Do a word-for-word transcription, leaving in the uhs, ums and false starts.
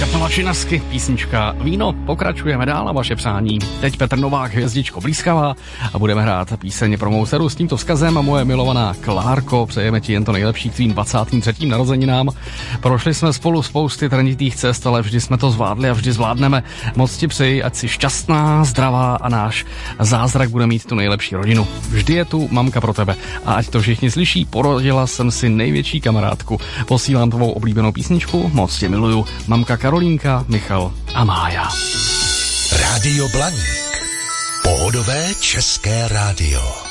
Kapela Činasky, písnička Víno. Pokračujeme dál a vaše přání. Teď Petr Novák, Hvězdičko blízkavá, a budeme hrát píseň pro mou dceru s tímto vzkazem. Moje milovaná Klárko, přejeme ti jen to nejlepší k tvým dvacátým třetím narozeninám. Prošli jsme spolu spousty trnitých cest, ale vždy jsme to zvládli a vždy zvládneme. Moc ti přeji, ať jsi šťastná, zdravá a náš zázrak bude mít tu nejlepší rodinu. Vždy je tu mamka pro tebe. A ať to všichni slyší, porodila jsem si největší kamarádku. Posílám tvou oblíbenou písničku, moc tě miluju. Mamka Karolínka, Michal a Mája. Rádio Blaník. Pohodové české rádio.